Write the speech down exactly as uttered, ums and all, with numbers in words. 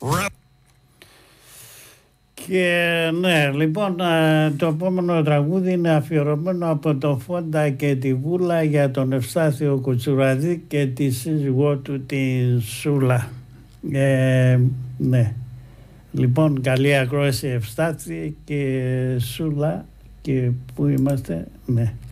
Και ναι, λοιπόν, το επόμενο τραγούδι είναι αφιερωμένο από τον Φόντα και τη Βούλα για τον Ευστάθιο Κουτσουραδί και τη σύζυγό του την Σούλα. Ε, ναι. Λοιπόν, καλή ακρόαση Ευστάθη και Σούλα. Και πού είμαστε, ναι.